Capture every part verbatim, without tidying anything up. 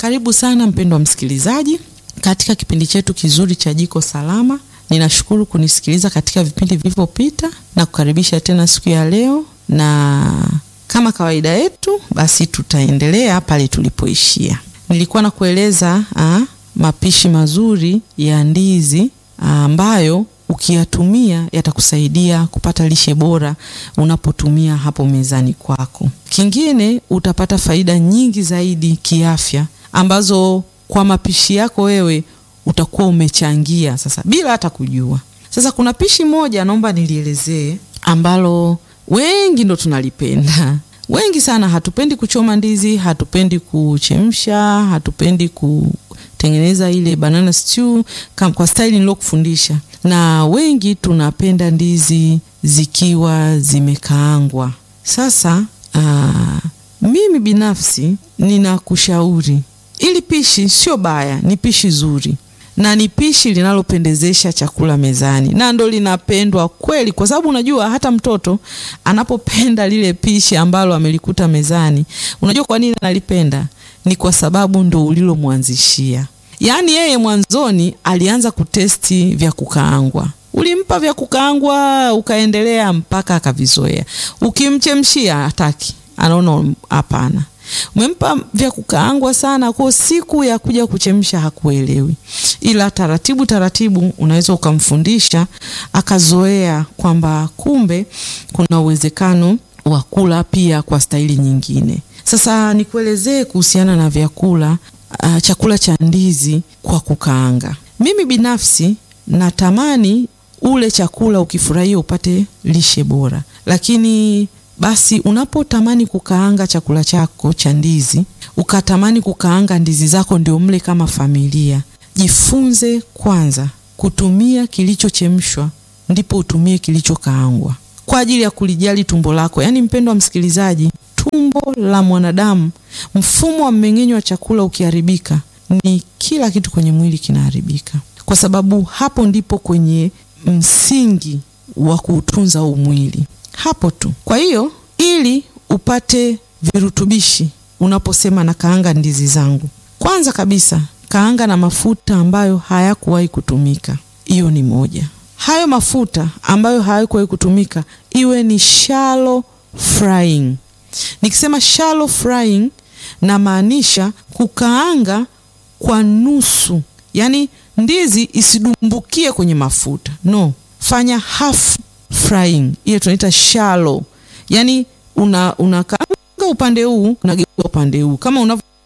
Karibu sana mpendwa msikilizaji katika kipindi chetu kizuri cha Jiko Salama. Ninashukuru kunisikiliza katika vipindi vilivyopita na kukaribisha tena siku ya leo, na kama kawaida yetu basi tutaendelea pale tulipoishia. Nilikuwa na kueleza ah, mapishi mazuri ya ndizi ambayo ukiyatumia yatakusaidia kupata lishe bora unapotumia hapo mezani kwako. Kingine, utapata faida nyingi zaidi kiafya ambazo kwa mapishi yako wewe utakuwa umechangia sasa bila hata kujua. Sasa kuna pishi moja naomba nilielezee ambalo wengi ndo tunalipenda. Wengi sana hatupendi kuchoma ndizi, hatupendi kuchemsha, hatupendi kutengeneza ile banana stew kama kwa style nilokufundisha. Na wengi tunapenda ndizi zikiwa zimekaangwa. Sasa aa, mimi binafsi ninakushauri, ili pishi sio baya, ni pishi zuri na ni pishi linalopendezesha chakula mezani, na ndo linapendwa kweli, kwa sababu unajua hata mtoto anapopenda lile pishi ambalo amelikuta mezani, unajua kwa nini analipenda? Ni kwa sababu ndo ulilomwanzishia. Yaani yeye mwanzoni alianza kutesti vya kukaangwa. Ulimpa vya kukaangwa ukaendelea mpaka akavizoea. Ukimchemshia hataki, anaona hapana. Umempa vya kukaangwa sana, kwa siku ya kuja kuchemsha hakuelewi. Ila taratibu taratibu unaweza ukamfundisha akazoea kwamba kumbe kuna uwezekano wa kula pia kwa staili nyingine. Sasa nikuelezee kuhusiana na vyakula uh, chakula cha ndizi kwa kukaanga. Mimi binafsi natamani ule chakula ukifurahia upate lishe bora. Lakini basi unapotamani kukaanga chakula chako cha ndizi, ukatamani kukaanga ndizi zako ndio mle kama familia, jifunze kwanza kutumia kilichochemshwa ndipo utumie kilichokaangwa kwa ajili ya kulijali tumbo lako. Yaani mpendwa msikilizaji, tumbo la mwanadamu, mfumo wa mmeng'enyo wa chakula ukiharibika, ni kila kitu kwenye mwili kinaharibika, kwa sababu hapo ndipo kwenye msingi wa kuutunza huu mwili, hapo tu. Kwa hiyo ili upate virutubishi unaposema na kaanga ndizi zangu, kwanza kabisa kaanga na mafuta ambayo hayakuwahi kutumika. Hiyo ni moja. Hayo mafuta ambayo hayakuwahi kutumika iwe ni shallow frying. Nikisema shallow frying na maanisha kukaanga kwa nusu. Yaani ndizi isidumbukie kwenye mafuta. No, fanya half frying. Ile tunaita shallow. Yaani una unakaanga upande huu, unageuza upande huu. Kama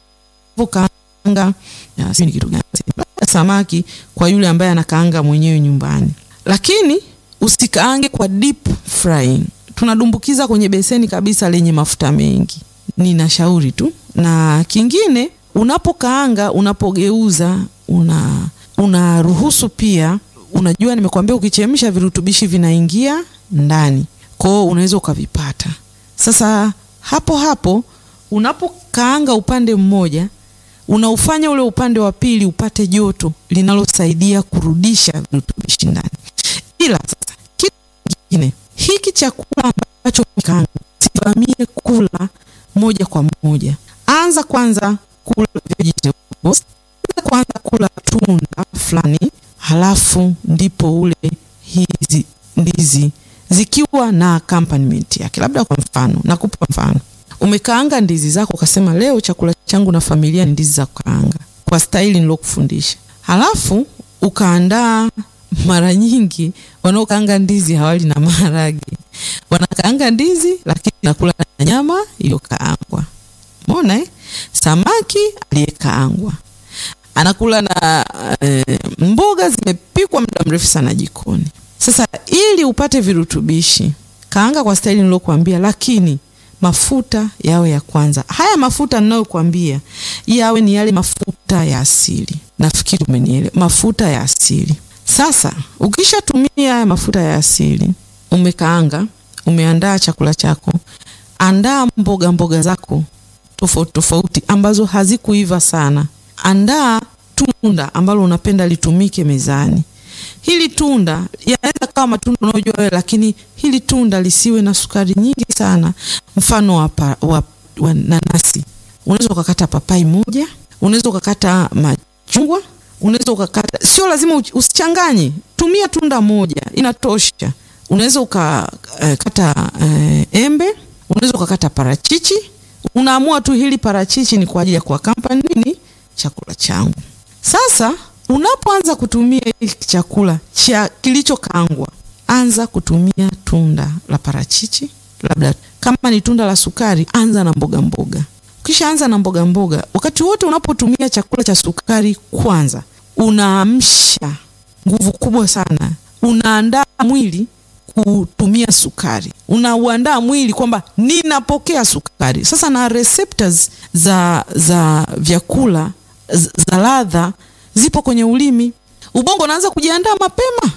unavyokaanga si ni kitu gani? Samaki kwa yule ambaye anakaanga mwenyewe nyumbani. Lakini usikaange kwa deep frying. Tunadumbukiza kwenye beseni kabisa lenye mafuta mengi. Ninashauri tu. Na kingine, unapokaanga, unapogeuza, una unaruhusu pia, unajua nimekuambia ukichemsha virutubishi vinaingia ndani. Kwa hiyo unaweza ukavipata. Sasa hapo hapo unapokaanga upande mmoja, unaufanya ule upande wa pili upate joto linalosaidia kurudisha virutubishi ndani. Ila sasa kitu kingine, hiki chakula ambacho kaanga sivamie kula moja kwa moja. Anza kwanza kula vegetables, kwanza kula tunda fulani, halafu ndipo ule hizi ndizi zikiwa na accompaniment yake. Labda kwa mfano, nakupa mfano. Umekaanga ndizi zako ukasema leo chakula changu na familia ni ndizi za kukaanga kwa style nilokufundisha. Halafu ukaandaa, mara nyingi wanaokaanga ndizi hawali na maharage. Wanakaanga ndizi lakini nakula na nyama iliyokaangwa. Umeona eh? Samaki aliyekaangwa. Anakula na e, mboga zimepikwa muda mrefu sana jikoni. Sasa ili upate virutubishi, kaanga kwa style nilokuambia, lakini mafuta yawe ya kwanza. Haya mafuta ninayokuambia yawe ni yale mafuta ya asili. Nafikiri umenielewa, mafuta ya asili. Sasa ukishatumia haya mafuta ya asili, umekaanga, umeandaa chakula chako, andaa mboga mboga zako tofauti tofauti ambazo hazikuiva sana. Andaa tunda ambalo unapenda litumike mezani. Hili tunda yanaweza kama matunda unayojua wewe, lakini hili tunda lisiwe na sukari nyingi sana. Mfano wa, wa, wa nanasi. Unaweza ukakata papai moja, unaweza ukakata machungwa, unaweza ukakata, sio lazima usichanganye, tumia tunda moja inatosha. Unaweza ukakata uh, embe, unaweza ukakata parachichi. Unaamua tu hili parachichi ni kwa ajili ya kuaccompany nini chakula changu. Sasa unapoanza kutumia hiki chakula cha kilichokaangwa, anza kutumia tunda la parachichi. Labda kama ni tunda la sukari, anza na mboga mboga. Kisha anza na mboga mboga. Wakati wote unapotumia chakula cha sukari kwanza, unaamsha nguvu kubwa sana. Unaandaa mwili kutumia sukari. Unauandaa mwili kwamba ninapokea sukari. Sasa na receptors za za vyakula za ladha zipo kwenye ulimi. Ubongo unaanza kujiandaa mapema.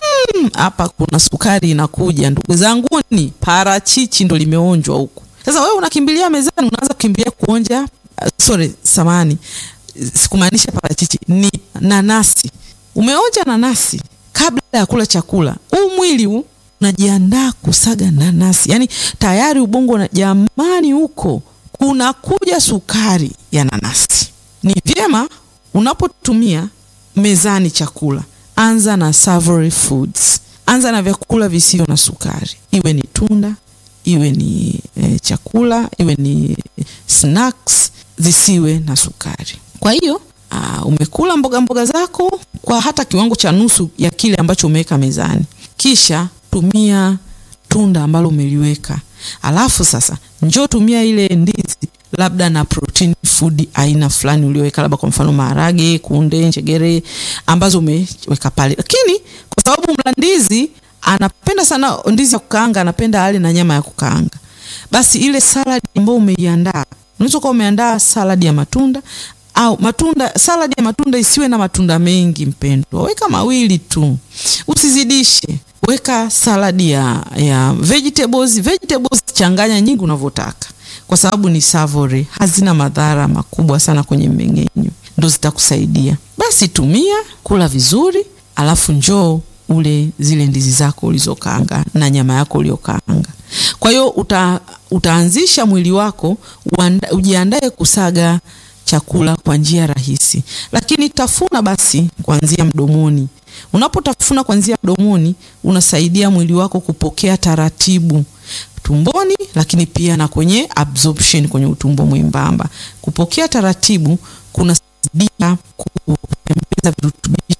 Hapa mm, kuna sukari inakuja ndugu zangu, ni parachichi ndo limeonjwa huko. Sasa wewe unakimbilia mezani, unaanza kukimbilia kuonja uh, sorry samani sikumaanisha parachichi, ni nanasi. Umeonja nanasi kabla ya kula chakula, huu mwili huu unajiandaa kusaga nanasi. Yaani tayari ubongo na jamani huko kuna kuja sukari ya nanasi. Ni vyema unapotumia mezani chakula, anza na savory foods. Anza na vyakula visivyo na sukari. Iwe ni tunda, iwe ni e, chakula, iwe ni snacks, zisiwe na sukari. Kwa hiyo uh, umekula mboga mboga zako kwa hata kiwango cha nusu ya kile ambacho umeweka mezani. Kisha tumia tunda ambalo umeliweka. Alafu sasa njoo tumia ile ndizi labda na protein food aina fulani ulioweka, labda kwa mfano maharage, kunde, njegere ambazo umeweka pale. Lakini kwa sababu mlandizi anapenda sana ndizi ya kukaanga, anapenda ale na nyama ya kukaanga, basi ile salad ambayo umeiandaa, unaweza kuwa umeandaa salad ya matunda au matunda, salad ya matunda isiwe na matunda mengi mpendwa. Weka mawili tu. Usizidishe. Weka salad ya ya vegetables, vegetables changanya nyingi unavyotaka. Kwa sababu ni savory, hazina madhara makubwa sana kwenye mmeng'enyo. Ndio zitakusaidia. Basi tumia, kula vizuri, alafu njoo ule zile ndizi zako ulizokaanga na nyama yako uliyokaanga. Kwa hiyo uta, utaanzisha mwili wako uanda, ujiandae kusaga chakula kwa njia rahisi. Lakini tafuna basi kuanzia mdomoni. Unapotafuna kuanzia mdomoni, unasaidia mwili wako kupokea taratibu tumboni, lakini pia na kwenye absorption kwenye utumbo mwembamba. Kupokea taratibu kuna saidia kuongeza virutubishi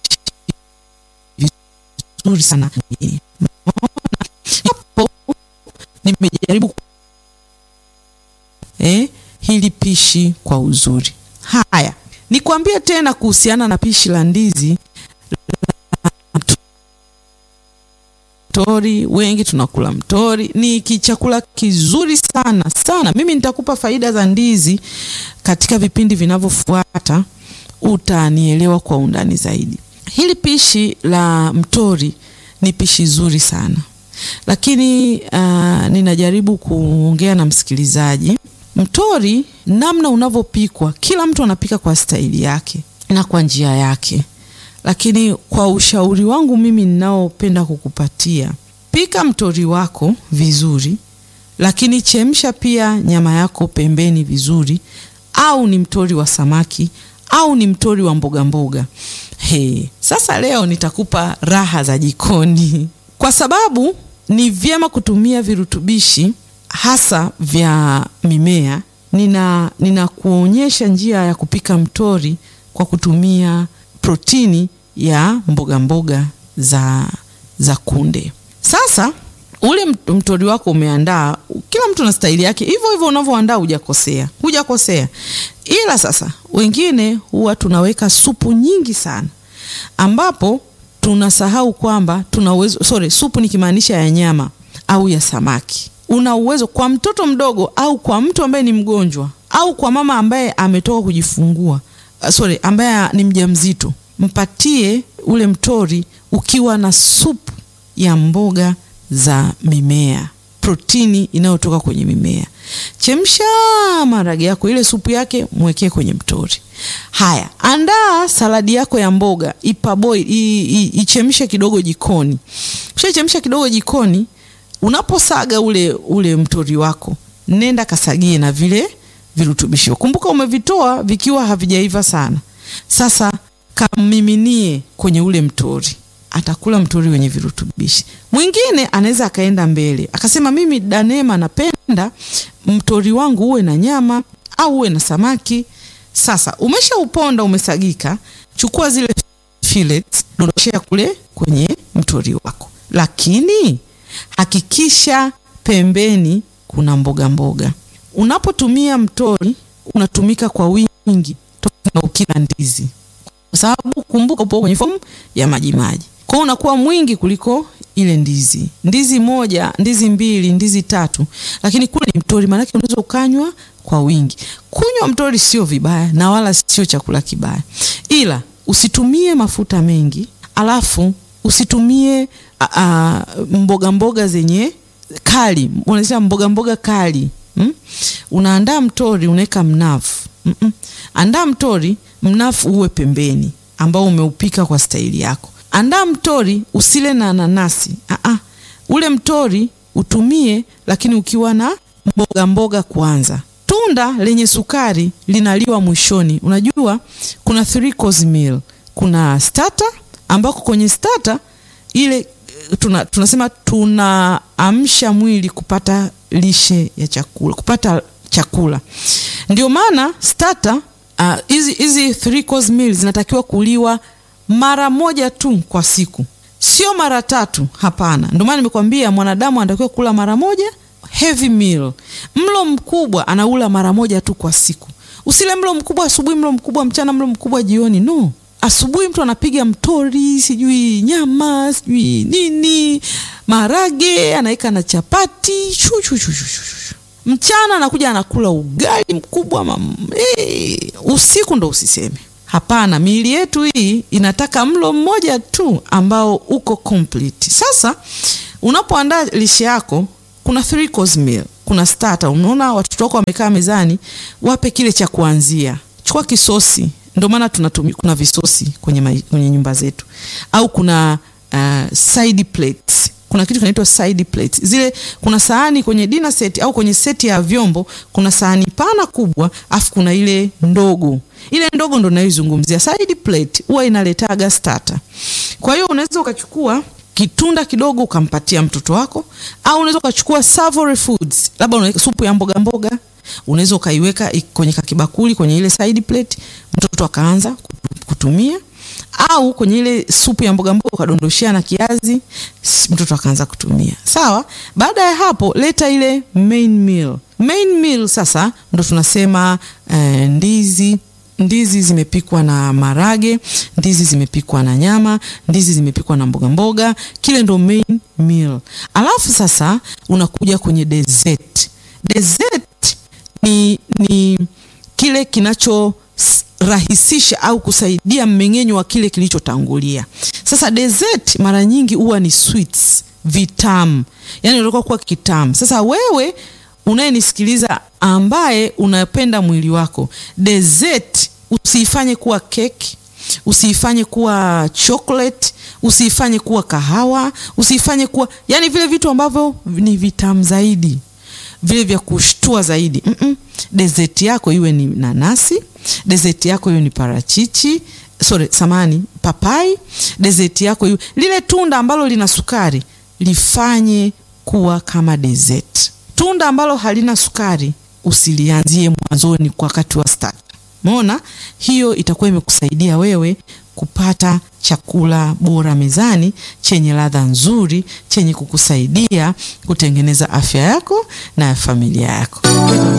vizuri sana. Hapo nimejaribu eh hili pishi kwa uzuri. Haya, nikwambie tena kuhusiana na pishi la ndizi. Mtori, wengi tunakula mtori, ni kichakula kizuri sana sana. Mimi nitakupa faida za ndizi katika vipindi vinavyofuata, utanielewa kwa undani zaidi. Hili pishi la mtori ni pishi zuri sana. Lakini uh, ninajaribu kuongea na msikilizaji. Mtori namna unavyopikwa, kila mtu anapika kwa staili yake na kwa njia yake. Lakini kwa ushauri wangu mimi ninaopenda kukupatia, pika mtori wako vizuri, lakini chemsha pia nyama yako pembeni vizuri, au ni mtori wa samaki au ni mtori wa mboga mboga. He, sasa leo nitakupa raha za jikoni. Kwa sababu ni vyema kutumia virutubishi hasa vya mimea, nina ninakuonyesha njia ya kupika mtori kwa kutumia protini ya mboga mboga za za kunde. Sasa ule mtori wako umeandaa, kila mtu na staili yake. Hivyo hivyo unavyoandaa hujakosea. Hujakosea. Ila sasa wengine huwa tunaweka supu nyingi sana, ambapo tunasahau kwamba tuna uwezo, sorry, supu nikimaanisha ya nyama au ya samaki. Una uwezo kwa mtoto mdogo au kwa mtu ambaye ni mgonjwa au kwa mama ambaye ametoka kujifungua, uh, sorry, ambaye ni mjamzito, mpatie ule mtori ukiwa na supu ya mboga za mimea, protini inayotoka kwenye mimea. Chemsha maharage yako, ile supu yake mwekee kwenye mtori. Haya, andaa saladi yako ya mboga, ipaboil, ichemshe kidogo jikoni. Kisha chemsha kidogo jikoni, unaposaga ule ule mtori wako, nenda kasagie na vile virutubisho. Kumbuka umevitoa vikiwa havijaiva sana. Sasa kamiminie kwenye ule mtori. Atakula mtori wenye virutubishi. Mwingine anaweza akaenda mbele akasema, mimi Danema napenda mtori wangu uwe na nyama au uwe na samaki. Sasa umesha uponda, umesagika, chukua zile fillets, dondoshea kule kwenye mtori wako. Lakini hakikisha pembeni kuna mboga mboga. Unapotumia mtori unatumika kwa wingi tofauti na ukila ndizi. Kwa sababu kumbuka upo kwenye fomu ya maji maji. Kwa hiyo unakuwa mwingi kuliko ile ndizi. Ndizi moja, ndizi mbili, ndizi tatu. Lakini kule ni mtori, maana yake unaweza ukanywa kwa wingi. Kunywa mtori sio vibaya na wala sio chakula kibaya. Ila usitumie mafuta mengi, alafu usitumie uh, uh, mboga mboga zenye kali. Unasema mboga mboga kali. Hmm? Unaandaa mtori, unaweka mnafu. Mm -mm. Andaa mtori, mnafu uwe pembeni ambao umeupika kwa staili yako. Andaa mtori, usile na nanasi. Ah ah. Ule mtori utumie lakini ukiwa na mboga mboga kwanza. Tunda lenye sukari linaliwa mwishoni. Unajua kuna three course meal. Kuna starter ambako kwenye starter ile tuna, tunasema tunaamsha mwili kupata lishe ya chakula, kupata chakula. Ndio maana starter hizi uh, hizi three course meals zinatakiwa kuliwa mara moja tu kwa siku. Sio mara tatu, hapana. Ndio maana nimekwambia mwanadamu anatakiwa kula mara moja heavy meal. Mlo mkubwa anaula mara moja tu kwa siku. Usile mlo mkubwa asubuhi, mlo mkubwa mchana, mlo mkubwa jioni. No. Asubuhi mtu anapiga mtori, sijui nyama, sijui nini, marage, anaika na chapati, shu shu shu shu shu. Mchana anakuja anakula ugali mkubwa mam. Hey, usiku ndo usiseme. Hapana, miili yetu hii inataka mlo mmoja tu ambao uko complete. Sasa unapoandaa lishe yako, kuna three course meal, kuna starter. Unaona watoto wako wamekaa mezani, wape kile cha kuanzia. Chukua kisosi. Ndio maana tunatumia, kuna visosi kwenye ma, kwenye nyumba zetu. Au kuna uh, side plates. Kuna kitu kinaitwa side plates. Zile kuna sahani kwenye dinner set au kwenye seti ya vyombo, kuna sahani pana kubwa, afu kuna ile ndogo. Ile ndogo ndo naizungumzia. Side plate huwa inaletaga starter. Kwa hiyo unaweza ukachukua kitunda kidogo ukampatia mtoto wako, au unaweza ukachukua savory foods, labda unaweka supu ya mboga mboga, unaweza ukaiweka kwenye kakibakuli kwenye ile side plate, mtoto akaanza kutumia. Au kwenye ile supu ya mboga mboga ukadondoshia na kiazi, mtoto akaanza kutumia. Sawa? Baada ya hapo leta ile main meal. Main meal sasa ndo tunasema eh, ndizi Ndizi zimepikwa na marage, ndizi zimepikwa na nyama, ndizi zimepikwa na mboga mboga. Kile ndo main meal. Alafu sasa unakuja kwenye dessert. Dessert ni, ni kile kinacho rahisisha au kusaidia mmeng'enyo wa kile kilichotangulia. Sasa dessert mara nyingi huwa ni sweets, vitamu. Yaani unataka kuwa kitamu. Sasa wewe unayenisikiliza ambaye unapenda mwili wako, dessert usiifanye kuwa cake, usiifanye kuwa chocolate, usiifanye kuwa kahawa, usiifanye kuwa, yani vile vitu ambavyo ni vitamu zaidi, vile vya kushtua zaidi. Mm -mm. Dessert yako iwe ni nanasi, dessert yako iwe ni parachichi, sorry, samani, papai. Dessert yako iwe lile tunda ambalo lina sukari, lifanye kuwa kama dessert. Tunda ambalo halina sukari usilianzie mwanzoni kwa wakati wa start. Umeona? Hiyo itakuwa imekusaidia wewe kupata chakula bora mezani, chenye ladha nzuri, chenye kukusaidia kutengeneza afya yako na familia yako.